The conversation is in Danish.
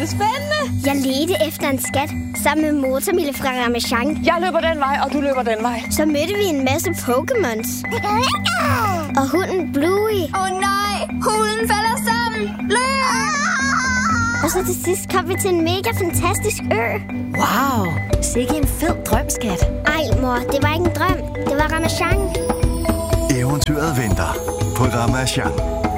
det spændende. Jeg ledte efter en skat sammen med Motormille fra Ramasjang. Jeg løber den vej, og du løber den vej. Så mødte vi en masse Pokémons. Og hunden Bluey. Nej, hunden falder sammen. Løb! Og så til sidst kom vi til en mega fantastisk ø. Wow, sikke en fed drøm, skat. Ej, mor, det var ikke en drøm. Det var Ramasjang. Eventyret venter på Ramasjang.